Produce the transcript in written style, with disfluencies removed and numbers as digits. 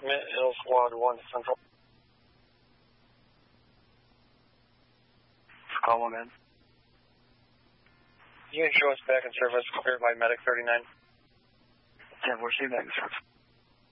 Mint Hill Squad 1 Central. Call 1 in. You can show us back in service, cleared by Medic 39. 10-4, see you back in service.